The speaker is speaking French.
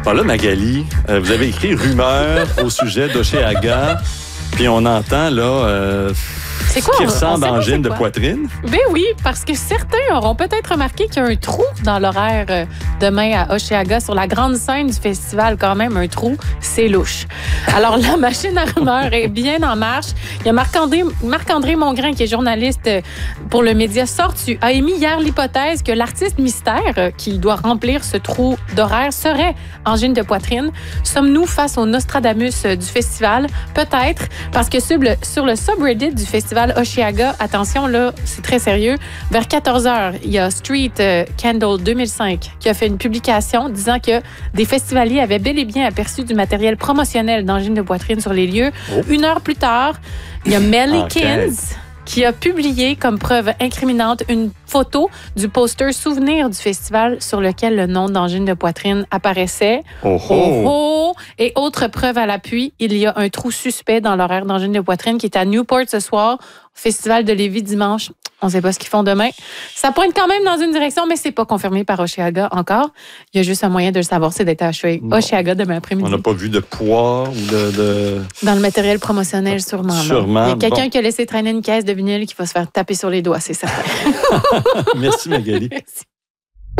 Bon là, Magali, vous avez écrit rumeur au sujet d'Hochelaga, puis on entend là c'est quoi, qui on ressemble sait à pas angine c'est de quoi. poitrine. Ben oui, parce que certains auront peut-être remarqué qu'il y a un trou dans l'horaire demain à Hochelaga sur la grande scène du festival. Quand même, un trou, c'est louche. Alors, la machine à rumeurs est bien en marche. Il y a Marc-André Mongrain, qui est journaliste pour le média Sortu, a émis hier l'hypothèse que l'artiste mystère qui doit remplir ce trou d'horaire serait angine de poitrine. Sommes-nous face au Nostradamus du festival? Peut-être, parce que sur le subreddit du festival Hochelaga, attention là, c'est très sérieux, vers 14h, il y a Street Candle 2005 qui a fait une publication disant que des festivaliers avaient bel et bien aperçu du matériel promotionnel d'angine de poitrine sur les lieux. Oh. Une heure plus tard, il y a Melly-Kins qui a publié comme preuve incriminante une photo du poster souvenir du festival sur lequel le nom d'angine de poitrine apparaissait. Oh oh! Et autre preuve à l'appui, il y a un trou suspect dans l'horaire d'angine de poitrine qui est à Newport ce soir, au Festival de Lévis dimanche. On ne sait pas ce qu'ils font demain. Ça pointe quand même dans une direction, mais c'est pas confirmé par Hochelaga encore. Il y a juste un moyen de le savoir, c'est d'être à Hochelaga demain après-midi. On n'a pas vu de poids ou de... Dans le matériel promotionnel, sûrement. Sûrement. Il y a quelqu'un qui a laissé traîner une caisse de vinyle qui va se faire taper sur les doigts, c'est certain. Merci, Magali. Merci.